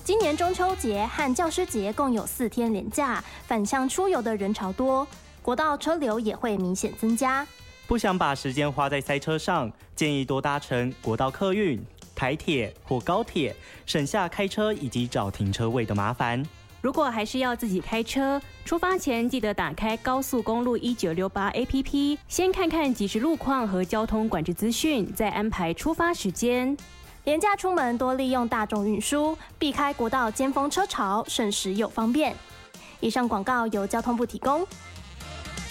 今年中秋节和教师节共有4天连假，返乡出游的人潮多，国道车流也会明显增加。 不想把时间花在塞车上，建议多搭乘国道客运、台铁或高铁，省下开车以及找停车位的麻烦。 如果还是要自己开车，出发前记得打开高速公路1968 APP， 先看看即时路况和交通管制资讯，再安排出发时间。 连假出门多利用大众运输，避开国道尖峰车潮，省时又方便。以上广告由交通部提供。